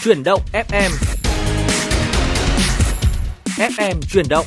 Chuyển động FM. FM chuyển động.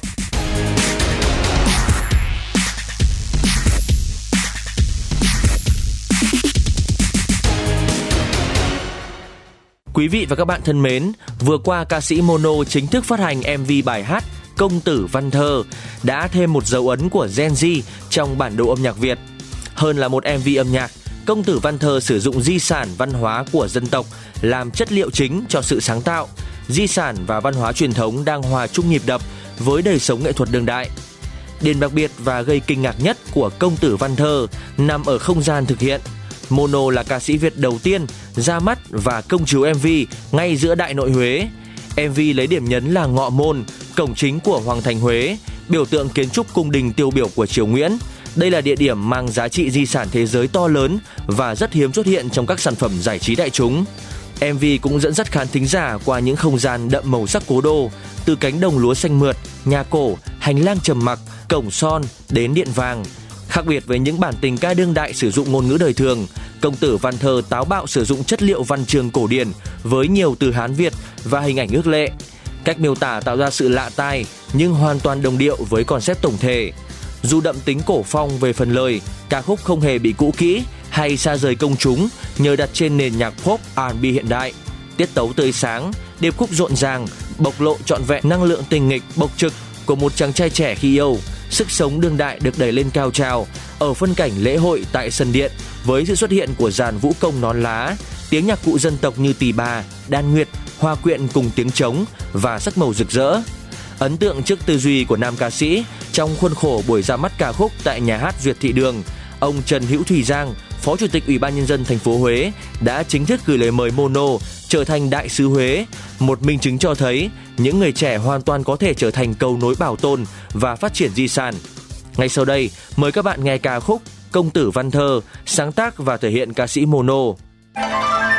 Quý vị và các bạn thân mến, vừa qua ca sĩ Mono chính thức phát hành MV bài hát Công tử Văn Thơ đã thêm một dấu ấn của Gen Z trong bản đồ âm nhạc Việt. Hơn là một MV âm nhạc, Công tử Văn Thơ sử dụng di sản văn hóa của dân tộc làm chất liệu chính cho sự sáng tạo. Di sản và văn hóa truyền thống đang hòa chung nhịp đập với đời sống nghệ thuật đương đại. Điểm đặc biệt và gây kinh ngạc nhất của Công tử Văn Thơ nằm ở không gian thực hiện. Mono là ca sĩ Việt đầu tiên ra mắt và công chiếu MV ngay giữa Đại Nội Huế. MV lấy điểm nhấn là Ngọ Môn, cổng chính của Hoàng thành Huế, biểu tượng kiến trúc cung đình tiêu biểu của triều Nguyễn. Đây là địa điểm mang giá trị di sản thế giới to lớn và rất hiếm xuất hiện trong các sản phẩm giải trí đại chúng. MV cũng dẫn dắt khán thính giả qua những không gian đậm màu sắc cố đô, từ cánh đồng lúa xanh mượt, nhà cổ, hành lang trầm mặc, cổng son đến điện vàng. Khác biệt với những bản tình ca đương đại sử dụng ngôn ngữ đời thường, Công tử Văn Thơ táo bạo sử dụng chất liệu văn chương cổ điển với nhiều từ Hán Việt và hình ảnh ước lệ. Cách miêu tả tạo ra sự lạ tai nhưng hoàn toàn đồng điệu với concept tổng thể. Dù đậm tính cổ phong về phần lời, ca khúc không hề bị cũ kỹ hay xa rời công chúng nhờ đặt trên nền nhạc pop R&B hiện đại. Tiết tấu tươi sáng, điệp khúc rộn ràng, bộc lộ trọn vẹn năng lượng tình nghịch bộc trực của một chàng trai trẻ khi yêu. Sức sống đương đại được đẩy lên cao trào ở phân cảnh lễ hội tại sân điện với sự xuất hiện của dàn vũ công nón lá, tiếng nhạc cụ dân tộc như tỳ bà, đan nguyệt, hòa quyện cùng tiếng trống và sắc màu rực rỡ. Ấn tượng trước tư duy của nam ca sĩ trong khuôn khổ buổi ra mắt ca khúc tại nhà hát Duyệt Thị Đường, ông Trần Hữu Thùy Giang, Phó Chủ tịch Ủy ban Nhân dân thành phố Huế đã chính thức gửi lời mời Mono trở thành đại sứ Huế, một minh chứng cho thấy những người trẻ hoàn toàn có thể trở thành cầu nối bảo tồn và phát triển di sản. Ngay sau đây, mời các bạn nghe ca khúc Công tử Văn Thơ, sáng tác và thể hiện ca sĩ Mono.